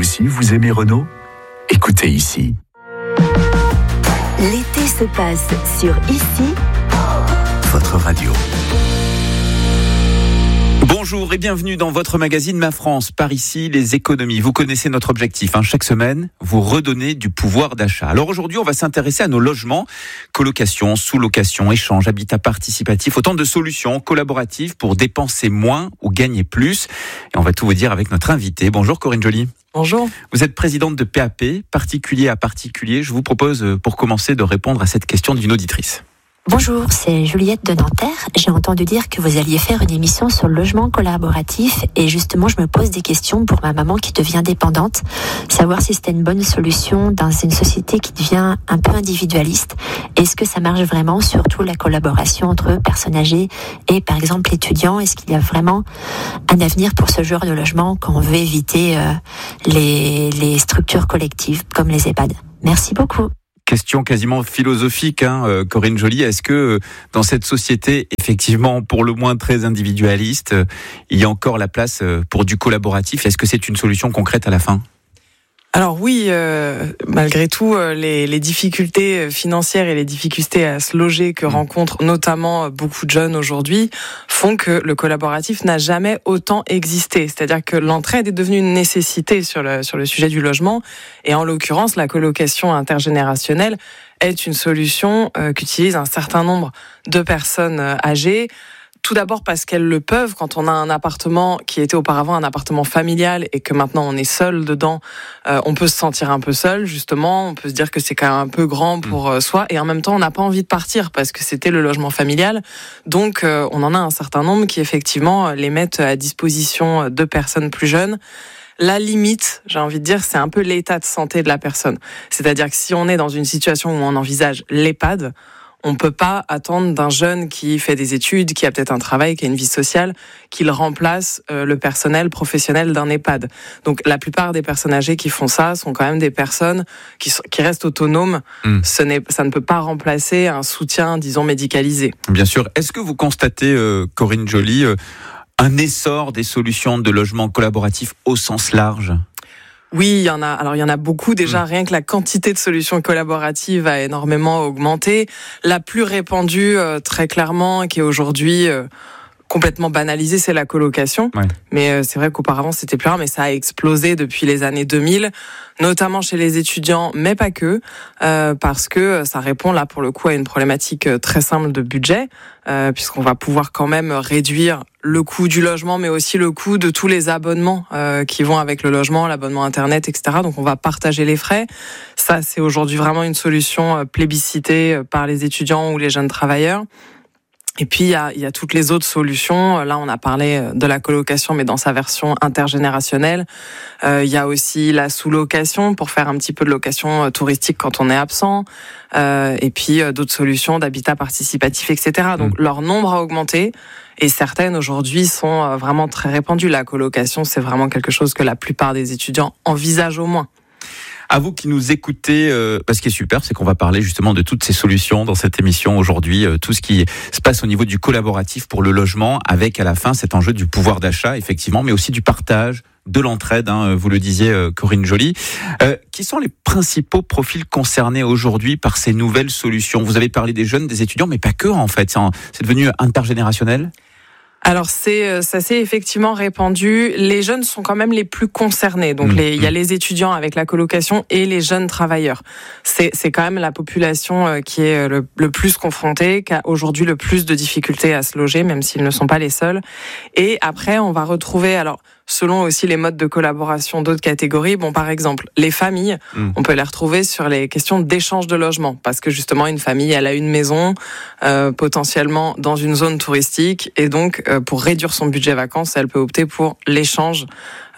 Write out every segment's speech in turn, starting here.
aussi, vous aimez Renault ? Écoutez ici. L'été se passe sur Ici, Votre radio. Bonjour et bienvenue dans votre magazine Ma France, par ici les économies. Vous connaissez notre objectif, chaque semaine, vous redonner du pouvoir d'achat. Alors aujourd'hui, on va s'intéresser à nos logements, colocation, sous-location, échange, habitat participatif, autant de solutions collaboratives pour dépenser moins ou gagner plus. Et on va tout vous dire avec notre invité. Bonjour Corinne Joly. Bonjour. Vous êtes présidente de PAP, particulier à particulier. Je vous propose pour commencer de répondre à cette question d'une auditrice. bonjour, c'est Juliette de Nanterre. J'ai entendu dire que vous alliez faire une émission sur le logement collaboratif et justement je me pose des questions pour ma maman qui devient dépendante, savoir si c'était une bonne solution dans une société qui devient un peu individualiste. Est-ce que ça marche vraiment, surtout la collaboration entre personnes âgées et par exemple étudiants? Est-ce qu'il y a vraiment un avenir pour ce genre de logement quand on veut éviter les structures collectives comme les EHPAD? Merci beaucoup. Question quasiment philosophique, Corinne Joly. Est-ce que dans cette société, effectivement, pour le moins très individualiste, il y a encore la place pour du collaboratif? Est-ce que c'est une solution concrète à la fin ? Alors oui, malgré tout, les difficultés financières et les difficultés à se loger que rencontrent notamment beaucoup de jeunes aujourd'hui font que le collaboratif n'a jamais autant existé. C'est-à-dire que l'entraide est devenue une nécessité sur le sujet du logement. Et en l'occurrence, la colocation intergénérationnelle est une solution qu'utilisent un certain nombre de personnes âgées. Tout d'abord parce qu'elles le peuvent quand on a un appartement qui était auparavant un appartement familial et que maintenant on est seul dedans, on peut se sentir un peu seul justement, on peut se dire que c'est quand même un peu grand pour soi et en même temps on n'a pas envie de partir parce que c'était le logement familial. Donc on en a un certain nombre qui effectivement les mettent à disposition de personnes plus jeunes. La limite, j'ai envie de dire, c'est un peu l'état de santé de la personne. C'est-à-dire que si on est dans une situation où on envisage l'EHPAD, on ne peut pas attendre d'un jeune qui fait des études, qui a peut-être un travail, qui a une vie sociale, qu'il remplace le personnel professionnel d'un EHPAD. Donc la plupart des personnes âgées qui font ça sont quand même des personnes qui restent autonomes. Ça ne peut pas remplacer un soutien, disons, médicalisé. Bien sûr. Est-ce que vous constatez, Corinne Joly, un essor des solutions de logement collaboratif au sens large ? Oui, il y en a. Alors, il y en a beaucoup. Déjà, rien que la quantité de solutions collaboratives a énormément augmenté. La plus répandue, très clairement, qui est aujourd'hui complètement banalisée, c'est la colocation. Ouais. Mais c'est vrai qu'auparavant, c'était plus rare, mais ça a explosé depuis les années 2000, notamment chez les étudiants, mais pas que, parce que ça répond là, pour le coup, à une problématique très simple de budget, puisqu'on va pouvoir quand même réduire le coût du logement, mais aussi le coût de tous les abonnements qui vont avec le logement, l'abonnement Internet, etc. Donc on va partager les frais. Ça, c'est aujourd'hui vraiment une solution plébiscitée par les étudiants ou les jeunes travailleurs. Et puis, il y a toutes les autres solutions. Là, on a parlé de la colocation, mais dans sa version intergénérationnelle. Il y a aussi la sous-location pour faire un petit peu de location touristique quand on est absent. Et puis, d'autres solutions d'habitat participatif, etc. Donc, leur nombre a augmenté. Et certaines, aujourd'hui, sont vraiment très répandues. La colocation, c'est vraiment quelque chose que la plupart des étudiants envisagent au moins. À vous qui nous écoutez, ce qui est super, c'est qu'on va parler justement de toutes ces solutions dans cette émission aujourd'hui, tout ce qui se passe au niveau du collaboratif pour le logement, avec à la fin cet enjeu du pouvoir d'achat, effectivement, mais aussi du partage, de l'entraide, vous le disiez, Corinne Joly. Qui sont les principaux profils concernés aujourd'hui par ces nouvelles solutions ? Vous avez parlé des jeunes, des étudiants, mais pas que en fait, c'est devenu intergénérationnel ? Alors ça s'est effectivement répandu. Les jeunes sont quand même les plus concernés. Donc il y a les étudiants avec la colocation et les jeunes travailleurs. C'est quand même la population qui est le plus confrontée, qui a aujourd'hui le plus de difficultés à se loger, même s'ils ne sont pas les seuls. Et après, on va retrouver selon aussi les modes de collaboration d'autres catégories. Bon, par exemple, les familles, on peut les retrouver sur les questions d'échange de logement, parce que justement, une famille, elle a une maison, potentiellement dans une zone touristique, et donc, pour réduire son budget vacances, elle peut opter pour l'échange.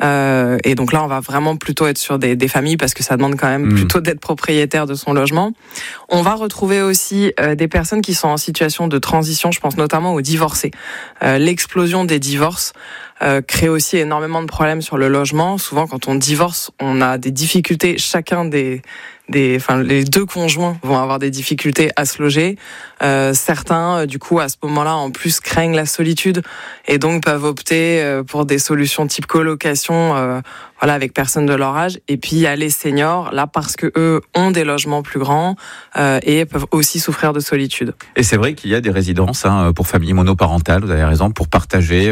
Et donc là, on va vraiment plutôt être sur des familles, parce que ça demande quand même plutôt d'être propriétaire de son logement. On va retrouver aussi des personnes qui sont en situation de transition, je pense notamment aux divorcés. L'explosion des divorces crée aussi énormément de problèmes sur le logement. Souvent, quand on divorce, on a des difficultés. Chacun des les deux conjoints vont avoir des difficultés à se loger. Certains, du coup, à ce moment-là, en plus, craignent la solitude et donc peuvent opter pour des solutions type colocation, avec personnes de leur âge. Et puis il y a les seniors, là, parce que eux ont des logements plus grands et peuvent aussi souffrir de solitude. Et c'est vrai qu'il y a des résidences pour familles monoparentales, vous avez raison, pour partager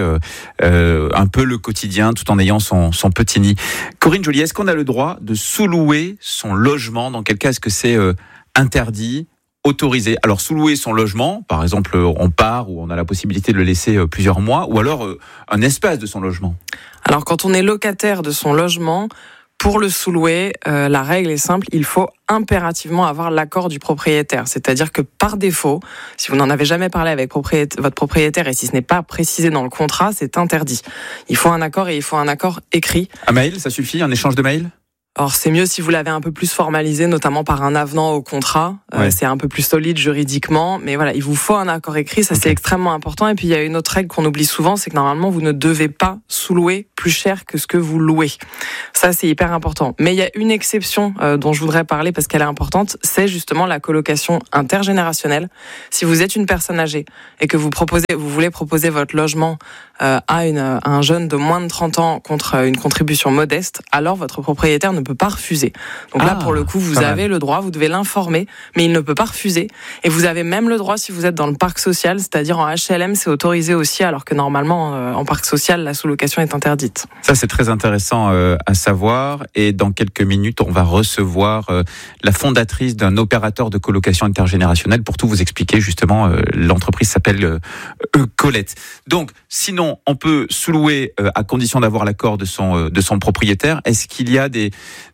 un peu le quotidien tout en ayant son petit nid. Corinne Joly, est-ce qu'on a le droit de sous-louer son logement? Dans quel cas est-ce que c'est interdit, autorisé? Alors sous-louer son logement, par exemple, on part ou on a la possibilité de le laisser plusieurs mois, ou alors un espace de son logement? Alors quand on est locataire de son logement, pour le sous-louer, la règle est simple, il faut impérativement avoir l'accord du propriétaire. C'est-à-dire que par défaut, si vous n'en avez jamais parlé avec votre propriétaire et si ce n'est pas précisé dans le contrat, c'est interdit. Il faut un accord et il faut un accord écrit. Un mail, ça suffit? Un échange de mail? Alors c'est mieux si vous l'avez un peu plus formalisé, notamment par un avenant au contrat. Ouais. C'est un peu plus solide juridiquement, mais voilà, il vous faut un accord écrit, ça c'est extrêmement important. Et puis il y a une autre règle qu'on oublie souvent, c'est que normalement vous ne devez pas sous-louer plus cher que ce que vous louez. Ça c'est hyper important. Mais il y a une exception dont je voudrais parler parce qu'elle est importante, c'est justement la colocation intergénérationnelle. Si vous êtes une personne âgée et que vous voulez proposer votre logement à un jeune de moins de 30 ans contre une contribution modeste, alors votre propriétaire ne peut pas refuser. Donc là, pour le coup, vous avez le droit, vous devez l'informer, mais il ne peut pas refuser. Et vous avez même le droit si vous êtes dans le parc social, c'est-à-dire en HLM, c'est autorisé aussi, alors que normalement, en parc social, la sous-location est interdite. Ça, c'est très intéressant à savoir. Et dans quelques minutes, on va recevoir la fondatrice d'un opérateur de colocation intergénérationnelle pour tout vous expliquer. Justement, l'entreprise s'appelle Colette. Donc, sinon, on peut sous-louer à condition d'avoir l'accord de son propriétaire. Est-ce qu'il y a des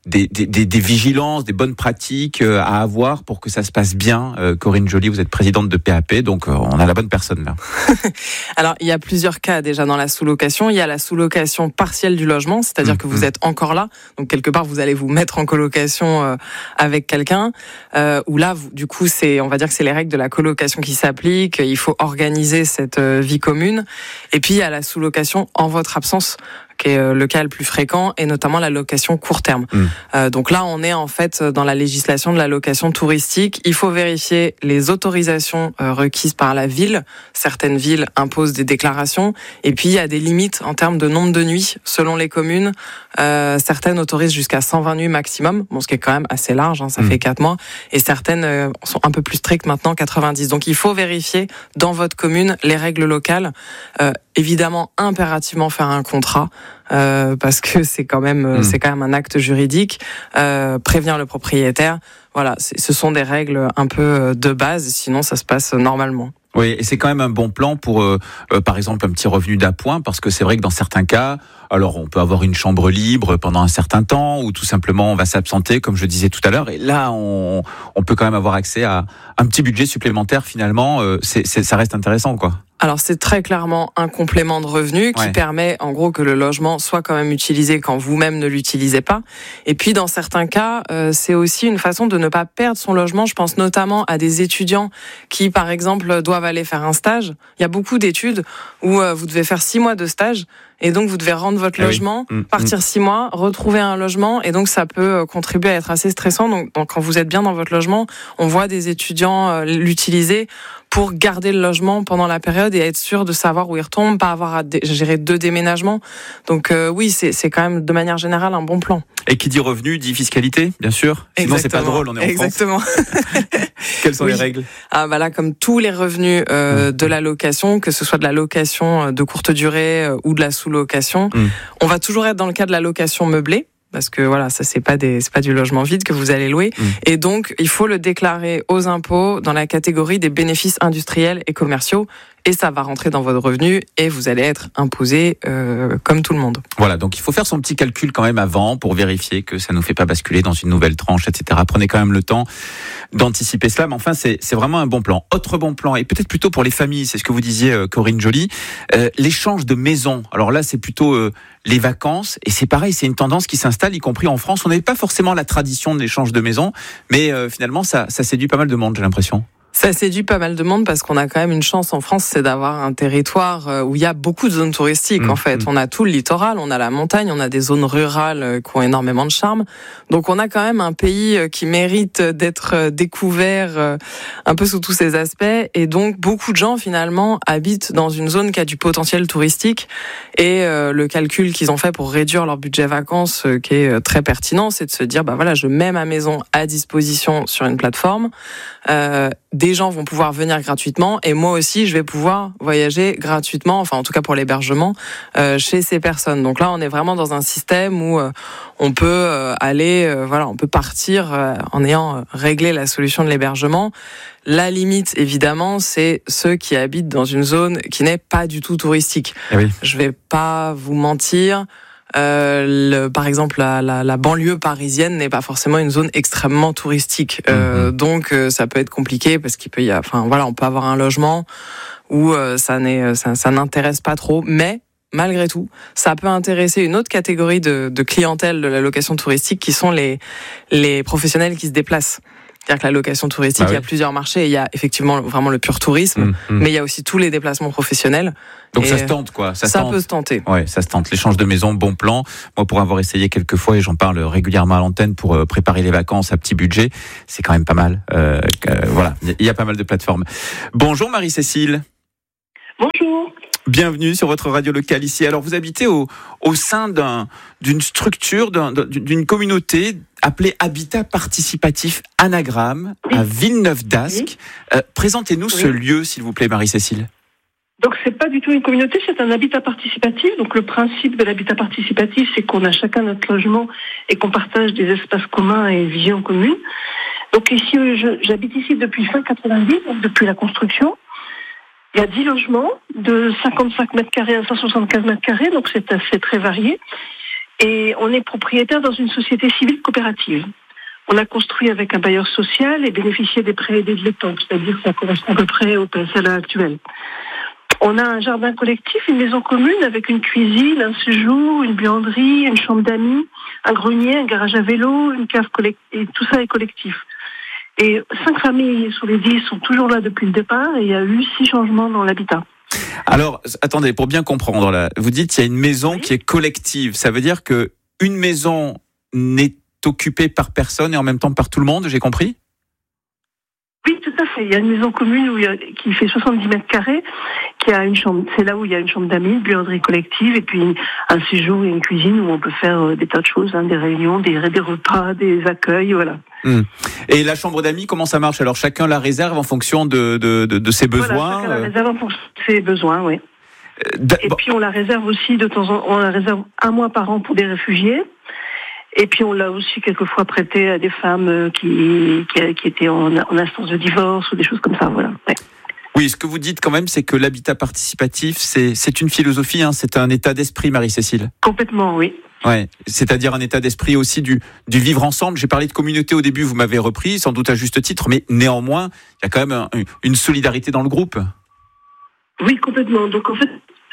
vigilances, des bonnes pratiques à avoir pour que ça se passe bien? Corinne Joly, vous êtes présidente de PAP, donc on a la bonne personne là. Alors, il y a plusieurs cas déjà dans la sous-location. Il y a la sous-location partielle du logement, c'est-à-dire que vous êtes encore là, donc quelque part vous allez vous mettre en colocation avec quelqu'un, où là, du coup, on va dire que c'est les règles de la colocation qui s'appliquent. Il faut organiser cette vie commune. Et puis il y a la sous-location en votre absence, qui est le cas le plus fréquent, et notamment la location court terme. Donc là, on est en fait dans la législation de la location touristique. Il faut vérifier les autorisations requises par la ville. Certaines villes imposent des déclarations, et puis il y a des limites en termes de nombre de nuits selon les communes. Certaines autorisent jusqu'à 120 nuits maximum, ce qui est quand même assez large, ça fait 4 mois, et certaines sont un peu plus strictes maintenant, 90. Donc il faut vérifier dans votre commune les règles locales. Évidemment, impérativement faire un contrat, parce que c'est quand même un acte juridique. Prévenir le propriétaire, voilà, ce sont des règles un peu de base, sinon ça se passe normalement. Oui, et c'est quand même un bon plan pour, par exemple, un petit revenu d'appoint, parce que c'est vrai que dans certains cas, alors on peut avoir une chambre libre pendant un certain temps, ou tout simplement on va s'absenter, comme je disais tout à l'heure, et là on peut quand même avoir accès à un petit budget supplémentaire finalement. Ça reste intéressant, quoi. Alors c'est très clairement un complément de revenu qui permet en gros que le logement soit quand même utilisé quand vous-même ne l'utilisez pas. Et puis dans certains cas, c'est aussi une façon de ne pas perdre son logement. Je pense notamment à des étudiants qui par exemple doivent aller faire un stage. Il y a beaucoup d'études où vous devez faire 6 mois de stage. Et donc, vous devez rendre votre logement, partir 6 mois, retrouver un logement. Et donc, ça peut contribuer à être assez stressant. Donc, quand vous êtes bien dans votre logement, on voit des étudiants l'utiliser pour garder le logement pendant la période et être sûr de savoir où il retombe, pas avoir à gérer 2 déménagements. Donc, oui, c'est quand même, de manière générale, un bon plan. Et qui dit revenu, dit fiscalité, bien sûr. Sinon, c'est pas drôle, on est en Exactement. France. Quelles sont les règles? Là, comme tous les revenus de la location, que ce soit de la location de courte durée ou de la sous-location, on va toujours être dans le cas de la location meublée. Parce que voilà, ça c'est pas du logement vide que vous allez louer. Et donc, il faut le déclarer aux impôts dans la catégorie des bénéfices industriels et commerciaux. Et ça va rentrer dans votre revenu et vous allez être imposé comme tout le monde. Voilà, donc il faut faire son petit calcul quand même avant pour vérifier que ça ne nous fait pas basculer dans une nouvelle tranche, etc. Prenez quand même le temps d'anticiper cela, mais enfin c'est vraiment un bon plan. Autre bon plan, et peut-être plutôt pour les familles, c'est ce que vous disiez Corinne Joly, l'échange de maisons. Alors là c'est plutôt les vacances, et c'est pareil, c'est une tendance qui s'installe, y compris en France. On n'avait pas forcément la tradition de l'échange de maisons, mais finalement ça séduit pas mal de monde, j'ai l'impression. Ça séduit pas mal de monde parce qu'on a quand même une chance en France, c'est d'avoir un territoire où il y a beaucoup de zones touristiques en fait. On a tout le littoral, on a la montagne, on a des zones rurales qui ont énormément de charme. Donc on a quand même un pays qui mérite d'être découvert un peu sous tous ses aspects. Et donc beaucoup de gens finalement habitent dans une zone qui a du potentiel touristique. Et le calcul qu'ils ont fait pour réduire leur budget vacances, qui est très pertinent, c'est de se dire bah voilà, je mets ma maison à disposition sur une plateforme. Des gens vont pouvoir venir gratuitement et moi aussi je vais pouvoir voyager gratuitement, enfin en tout cas pour l'hébergement chez ces personnes. Donc là on est vraiment dans un système où on peut aller, on peut partir en ayant réglé la solution de l'hébergement. La limite évidemment c'est ceux qui habitent dans une zone qui n'est pas du tout touristique. Oui. Je vais pas vous mentir. Par exemple, la banlieue parisienne n'est pas forcément une zone extrêmement touristique, donc ça peut être compliqué parce qu'il peut on peut avoir un logement où ça n'intéresse pas trop, mais malgré tout, ça peut intéresser une autre catégorie de clientèle de la location touristique qui sont les professionnels qui se déplacent. C'est-à-dire que la location touristique, il y a plusieurs marchés. Il y a effectivement vraiment le pur tourisme, mais il y a aussi tous les déplacements professionnels. Donc ça se tente, quoi. Ça peut se tenter. Ouais, ça se tente. L'échange de maison, bon plan. Moi, pour avoir essayé quelques fois, et j'en parle régulièrement à l'antenne pour préparer les vacances à petit budget, c'est quand même pas mal. Voilà, il y a pas mal de plateformes. Bonjour Marie-Cécile. Bonjour. Bienvenue sur votre radio locale ici. Alors, vous habitez au sein d'une structure, d'une communauté appelée Habitat Participatif Anagramme à Villeneuve-d'Ascq. Présentez-nous ce lieu, s'il vous plaît, Marie-Cécile. Donc, c'est pas du tout une communauté, c'est un habitat participatif. Donc, le principe de l'habitat participatif, c'est qu'on a chacun notre logement et qu'on partage des espaces communs et une vision commune. Donc, ici, j'habite ici depuis fin 90, donc depuis la construction. Il y a 10 logements de 55 mètres carrés à 175 mètres carrés, donc c'est assez très varié. Et on est propriétaire dans une société civile coopérative. On a construit avec un bailleur social et bénéficié des prêts aidés de l'État, c'est-à-dire que ça correspond à peu près au PSLA actuel. On a un jardin collectif, une maison commune avec une cuisine, un séjour, une buanderie, une chambre d'amis, un grenier, un garage à vélo, une cave collective, et tout ça est collectif. Et 5 familles sur les 10 sont toujours là depuis le départ et il y a eu 6 changements dans l'habitat. Alors, attendez, pour bien comprendre, là, vous dites qu'il y a une maison qui est collective. Ça veut dire que une maison n'est occupée par personne et en même temps par tout le monde, j'ai compris ? Oui, tout à fait. Il y a une maison commune qui fait 70 mètres carrés, qui a une chambre. C'est là où il y a une chambre d'amis, une buanderie collective, et puis un séjour et une cuisine où on peut faire des tas de choses, des réunions, des repas, des accueils, voilà. Et la chambre d'amis, comment ça marche ? Alors chacun la réserve en fonction de ses besoins. Voilà, chacun la réserve en fonction de ses besoins, oui. Et puis on la réserve aussi de temps en temps. On la réserve 1 mois par an pour des réfugiés. Et puis on l'a aussi quelquefois prêté à des femmes qui étaient en instance de divorce ou des choses comme ça, voilà. Ouais. Oui, ce que vous dites quand même, c'est que l'habitat participatif, c'est une philosophie, c'est un état d'esprit, Marie-Cécile. Complètement, oui. Ouais, c'est-à-dire un état d'esprit aussi du vivre ensemble. J'ai parlé de communauté au début, vous m'avez repris, sans doute à juste titre, mais néanmoins, il y a quand même une solidarité dans le groupe. Oui, complètement. Donc en fait,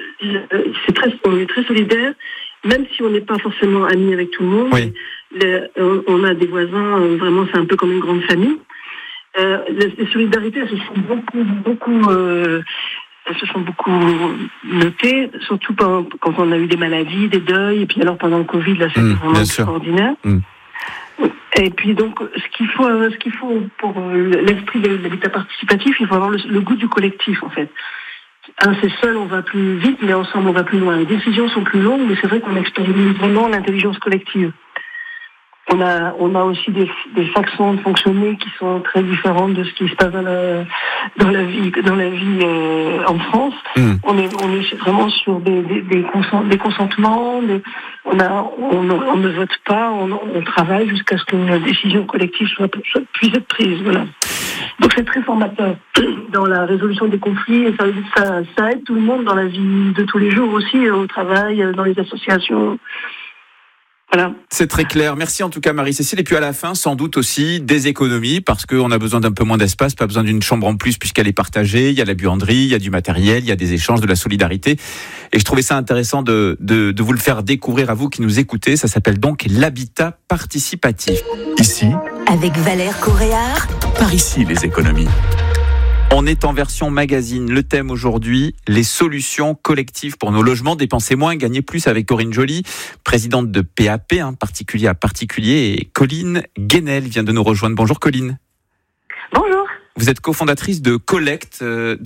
on est très solidaires, même si on n'est pas forcément amis avec tout le monde. Oui. On a des voisins, vraiment, c'est un peu comme une grande famille. Les solidarités, elles se sont beaucoup notées, surtout quand on a eu des maladies, des deuils, et puis alors pendant le Covid, là, c'était vraiment extraordinaire. Et puis donc, ce qu'il faut pour l'esprit de l'habitat participatif, il faut avoir le goût du collectif, en fait. C'est seul, on va plus vite, mais ensemble, on va plus loin. Les décisions sont plus longues, mais c'est vrai qu'on expérimente vraiment l'intelligence collective. On a aussi des façons de fonctionner qui sont très différentes de ce qui se passe dans la vie en France. On est vraiment sur des consentements. On ne vote pas. On travaille jusqu'à ce qu'une décision collective puisse être prise. Voilà. Donc c'est très formateur dans la résolution des conflits et ça aide tout le monde dans la vie de tous les jours aussi, au travail, dans les associations. Voilà. C'est très clair. Merci en tout cas Marie-Cécile. Et puis à la fin, sans doute aussi des économies parce qu'on a besoin d'un peu moins d'espace, pas besoin d'une chambre en plus puisqu'elle est partagée. Il y a la buanderie, il y a du matériel, il y a des échanges, de la solidarité. Et je trouvais ça intéressant de vous le faire découvrir à vous qui nous écoutez. Ça s'appelle donc l'habitat participatif. Ici, avec Valère Coréard. par ici les économies. On est en version magazine. Le thème aujourd'hui, les solutions collectives pour nos logements. Dépenser moins, gagner plus avec Corinne Joly, présidente de PAP, particulier à particulier. Et Colline Guénel vient de nous rejoindre. Bonjour Colline. Bonjour. Vous êtes cofondatrice de Colette,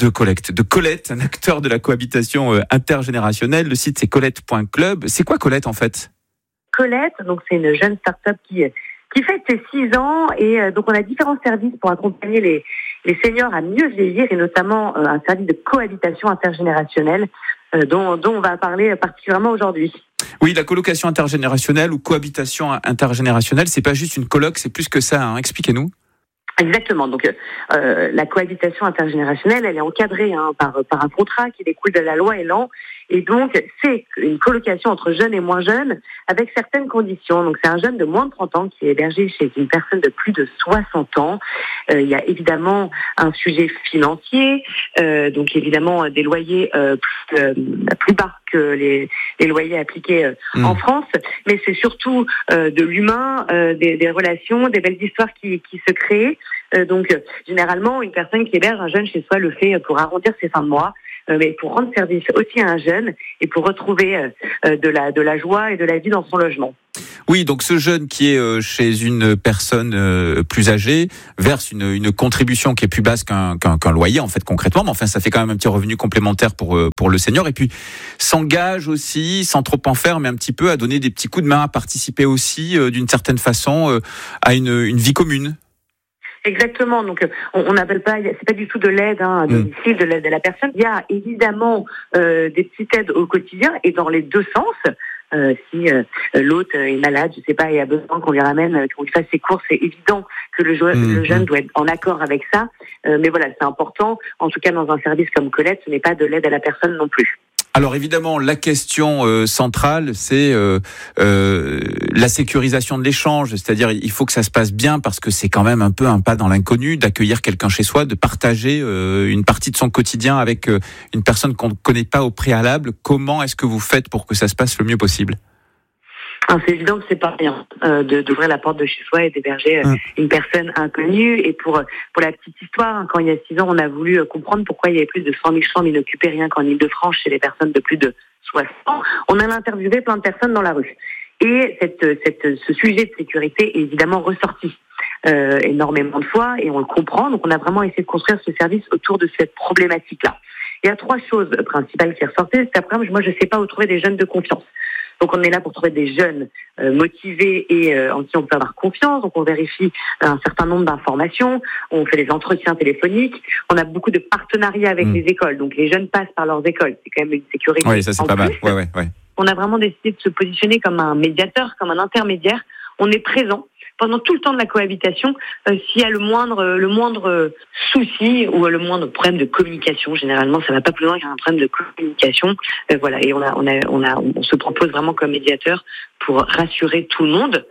un acteur de la cohabitation intergénérationnelle. Le site c'est colette.club. C'est quoi Colette en fait ? Colette, donc c'est une jeune start-up qui fête ses 6 ans et donc on a différents services pour accompagner les seniors à mieux vieillir et notamment un service de cohabitation intergénérationnelle dont on va parler particulièrement aujourd'hui. Oui, la colocation intergénérationnelle ou cohabitation intergénérationnelle, c'est pas juste une coloc, c'est plus que ça. Expliquez-nous. Exactement. Donc, la cohabitation intergénérationnelle, elle est encadrée par un contrat qui découle de la loi Elan. Et donc, c'est une colocation entre jeunes et moins jeunes avec certaines conditions. Donc, c'est un jeune de moins de 30 ans qui est hébergé chez une personne de plus de 60 ans. Il y a évidemment un sujet financier, donc évidemment des loyers plus bas que les loyers appliqués en France. Mais c'est surtout de l'humain, des relations, des belles histoires qui se créent. Donc, généralement, une personne qui héberge un jeune chez soi le fait pour arrondir ses fins de mois, mais pour rendre service aussi à un jeune et pour retrouver de la joie et de la vie dans son logement. Oui, donc ce jeune qui est chez une personne plus âgée verse une contribution qui est plus basse qu'un loyer, en fait, concrètement. Mais enfin, ça fait quand même un petit revenu complémentaire pour le senior. Et puis, s'engage aussi, sans trop en faire, mais un petit peu, à donner des petits coups de main, à participer aussi, d'une certaine façon, à une vie commune. Exactement. Donc, on n'appelle pas, c'est pas du tout de l'aide à domicile, de l'aide à la personne. Il y a évidemment des petites aides au quotidien et dans les deux sens. Si l'hôte est malade, je sais pas, et a besoin qu'on lui ramène, qu'on lui fasse ses courses, c'est évident que le jeune doit être en accord avec ça. Mais voilà, c'est important. En tout cas, dans un service comme Colette, ce n'est pas de l'aide à la personne non plus. Alors évidemment, la question centrale, c'est la sécurisation de l'échange. C'est-à-dire, il faut que ça se passe bien parce que c'est quand même un peu un pas dans l'inconnu d'accueillir quelqu'un chez soi, de partager une partie de son quotidien avec une personne qu'on ne connaît pas au préalable. Comment est-ce que vous faites pour que ça se passe le mieux possible ? C'est évident que c'est pas rien d'ouvrir la porte de chez soi et d'héberger une personne inconnue. Et pour la petite histoire, quand il y a 6 ans, on a voulu comprendre pourquoi il y avait plus de 100 000 chambres inoccupées rien qu'en Île-de-France chez les personnes de plus de 60 ans. On a interviewé plein de personnes dans la rue. Et ce sujet de sécurité est évidemment ressorti énormément de fois et on le comprend. Donc on a vraiment essayé de construire ce service autour de cette problématique-là. Il y a 3 choses principales qui ressortaient. C'est après, moi je sais pas où trouver des jeunes de confiance. Donc on est là pour trouver des jeunes motivés et en qui on peut avoir confiance. Donc on vérifie un certain nombre d'informations, on fait des entretiens téléphoniques, on a beaucoup de partenariats avec les écoles. Donc les jeunes passent par leurs écoles, c'est quand même une sécurité. Oui, ça c'est pas mal. Ouais. On a vraiment décidé de se positionner comme un médiateur, comme un intermédiaire. On est présent pendant tout le temps de la cohabitation. S'il y a le moindre souci ou le moindre problème de communication, généralement ça va pas plus loin qu'il y a un problème de communication. Voilà, et on se propose vraiment comme médiateur pour rassurer tout le monde.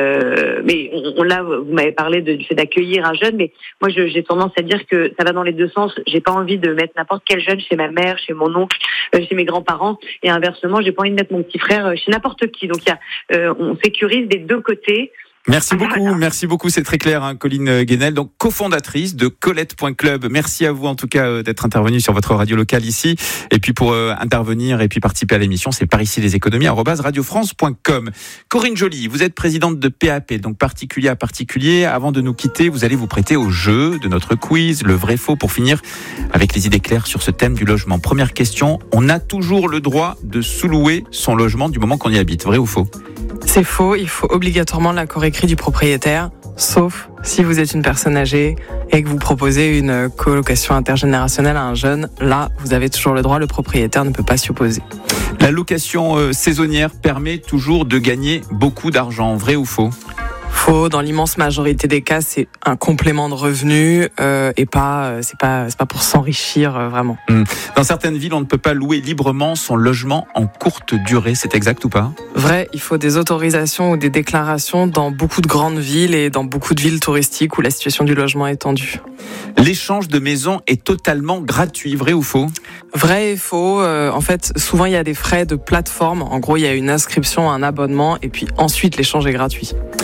Mais là, vous m'avez parlé du fait d'accueillir un jeune, mais moi j'ai tendance à dire que ça va dans les deux sens. J'ai pas envie de mettre n'importe quel jeune chez ma mère, chez mon oncle, chez mes grands-parents, et inversement, j'ai pas envie de mettre mon petit frère chez n'importe qui. Donc on sécurise des deux côtés. Merci beaucoup, c'est très clair, Colline Guénel, donc cofondatrice de Colette.club. Merci à vous en tout cas d'être intervenu sur votre radio locale ici. Et puis pour intervenir et puis participer à l'émission, c'est par ici les économies @radiofrance.com. Corinne Joly, vous êtes présidente de PAP, donc particulier à particulier. Avant de nous quitter, vous allez vous prêter au jeu de notre quiz, le vrai faux, pour finir avec les idées claires sur ce thème du logement. Première question, on a toujours le droit de sous-louer son logement du moment qu'on y habite, vrai ou faux ? C'est faux, il faut obligatoirement l'accord écrit du propriétaire, sauf si vous êtes une personne âgée et que vous proposez une colocation intergénérationnelle à un jeune. Là, vous avez toujours le droit, le propriétaire ne peut pas s'y opposer. La location saisonnière permet toujours de gagner beaucoup d'argent, vrai ou faux ? Faux, dans l'immense majorité des cas, c'est un complément de revenu et c'est pas pour s'enrichir vraiment. Dans certaines villes, on ne peut pas louer librement son logement en courte durée, c'est exact ou pas ? Vrai, il faut des autorisations ou des déclarations dans beaucoup de grandes villes et dans beaucoup de villes touristiques où la situation du logement est tendue. L'échange de maisons est totalement gratuit, vrai ou faux ? Vrai et faux. En fait, souvent il y a des frais de plateforme. En gros, il y a une inscription, un abonnement et puis ensuite l'échange est gratuit.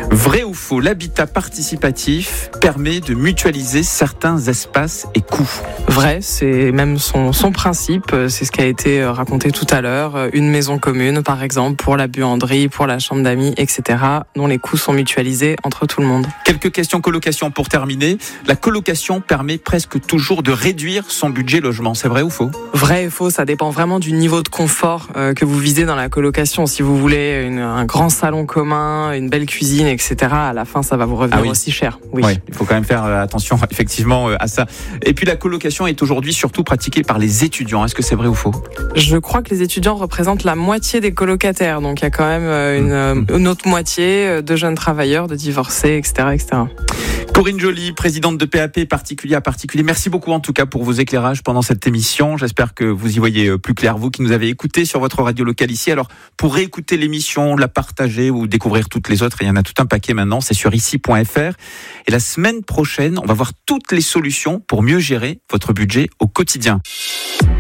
Vrai ou faux, l'habitat participatif permet de mutualiser certains espaces et coûts? Vrai, c'est même son principe, c'est ce qui a été raconté tout à l'heure. Une maison commune, par exemple, pour la buanderie, pour la chambre d'amis, etc., dont les coûts sont mutualisés entre tout le monde. Quelques questions colocation pour terminer. La colocation permet presque toujours de réduire son budget logement, c'est vrai ou faux? Vrai et faux, ça dépend vraiment du niveau de confort que vous visez dans la colocation. Si vous voulez un grand salon commun, une belle cuisine, etc., à la fin, ça va vous revenir aussi cher. Oui. Ouais, il faut quand même faire attention effectivement à ça. Et puis la colocation est aujourd'hui surtout pratiquée par les étudiants. Est-ce que c'est vrai ou faux? Je crois que les étudiants représentent la moitié des colocataires. Donc il y a quand même une autre moitié de jeunes travailleurs, de divorcés, etc., etc. Corinne Joly, présidente de PAP particulier à particulier. Merci beaucoup en tout cas pour vos éclairages pendant cette émission. J'espère que vous y voyez plus clair, vous qui nous avez écoutés sur votre radio locale ici. Alors pour réécouter l'émission, la partager ou découvrir toutes les autres, il y en a tout un paquet maintenant, c'est sur ici.fr. Et la semaine prochaine, on va voir toutes les solutions pour mieux gérer votre budget au quotidien.